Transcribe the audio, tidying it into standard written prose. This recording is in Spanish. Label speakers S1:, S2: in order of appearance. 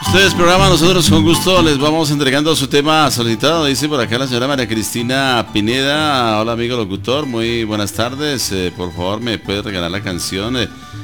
S1: Ustedes programa, nosotros con gusto les vamos entregando su tema solicitado. Dice por acá la señora María Cristina Pineda. Hola amigo locutor, muy buenas tardes. Por favor me puede regalar la canción